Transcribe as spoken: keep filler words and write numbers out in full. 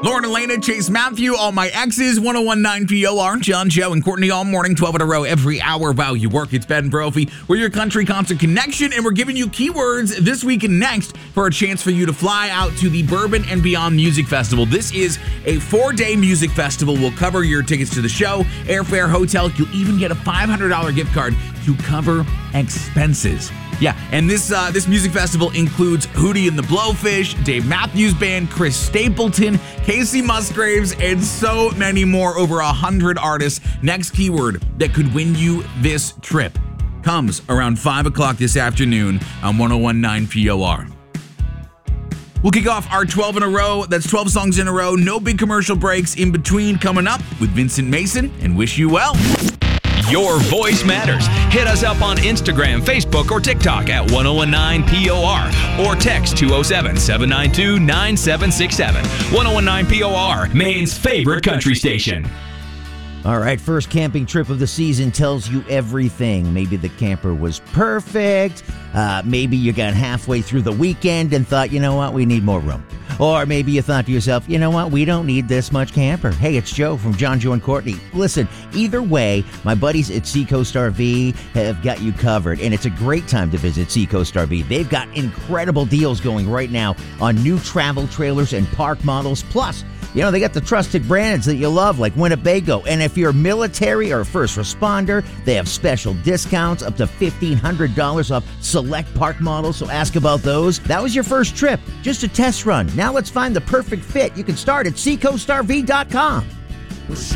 Lauren, Elena, Chase, Matthew, all my exes, one oh one point nine P O R, John, Joe, and Courtney all morning, twelve in a row, every hour while you work. It's Ben Brophy. We're your country concert connection, and we're giving you keywords this week and next for a chance for you to fly out to the Bourbon and Beyond Music Festival. This is a four-day music festival. We'll cover your tickets to the show, airfare, hotel. You'll even get a five hundred dollars gift card to cover expenses. Yeah, and this uh, this music festival includes Hootie and the Blowfish, Dave Matthews Band, Chris Stapleton, Casey Musgraves, and so many more. Over a hundred artists. Next keyword that could win you this trip comes around five o'clock this afternoon on one oh one point nine P O R. We'll kick off our twelve in a row. That's twelve songs in a row. No big commercial breaks in between coming up with Vincent Mason and Wish You Well. Your voice matters. Hit us up on Instagram, Facebook, or TikTok at one oh one nine P O R or text two oh seven, seven nine two, nine seven six seven. one oh one nine P O R, Maine's favorite country station. All right, first camping trip of the season tells you everything. Maybe the camper was perfect. Uh, maybe you got halfway through the weekend and thought, you know what, we need more room. Or maybe you thought to yourself, you know what, we don't need this much camper. Hey, it's Joe from John, Joe, and Courtney. Listen, either way, my buddies at Seacoast R V have got you covered, and it's a great time to visit Seacoast R V. They've got incredible deals going right now on new travel trailers and park models. Plus, you know, they got the trusted brands that you love, like Winnebago. And if you're military or first responder, they have special discounts up to fifteen hundred dollars off select park models, so ask about those. That was your first trip, just a test run. Now let's find the perfect fit. You can start at seacoast R V dot com.